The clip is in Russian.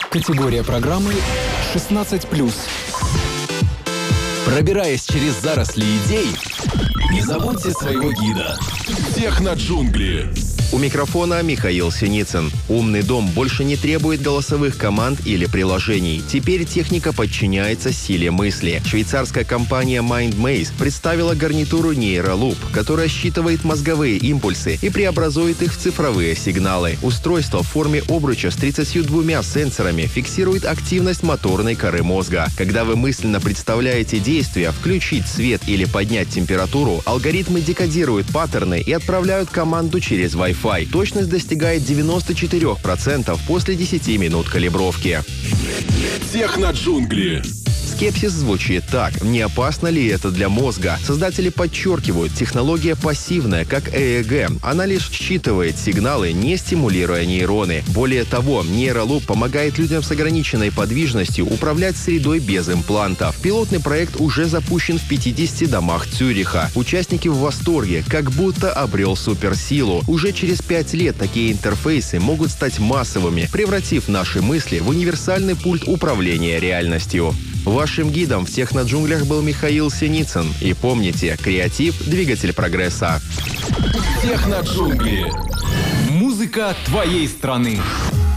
Категория программы 16+. Пробираясь через заросли идей, не забудьте своего гида. Техноджунгли. У микрофона Михаил Синицын. Умный дом больше не требует голосовых команд или приложений. Теперь техника подчиняется силе мысли. Швейцарская компания MindMaze представила гарнитуру Neuraloop, которая считывает мозговые импульсы и преобразует их в цифровые сигналы. Устройство в форме обруча с 32 сенсорами фиксирует активность моторной коры мозга. Когда вы мысленно представляете действия, включить свет или поднять температуру, алгоритмы декодируют паттерны и отправляют команду через Wi-Fi. Точность достигает 94% после 10 минут калибровки. Техноджунгли. Скепсис звучит так. Не опасно ли это для мозга? Создатели подчеркивают, технология пассивная, как ЭЭГ. Она лишь считывает сигналы, не стимулируя нейроны. Более того, Neuraloop помогает людям с ограниченной подвижностью управлять средой без имплантов. Пилотный проект уже запущен в 50 домах Цюриха. Участники в восторге, как будто обрел суперсилу. Уже через 5 лет такие интерфейсы могут стать массовыми, превратив наши мысли в универсальный пульт управления реальностью. Вашим гидом в техноджунглях был Михаил Синицын. И помните, креатив – двигатель прогресса. Техноджунгли. Музыка твоей страны.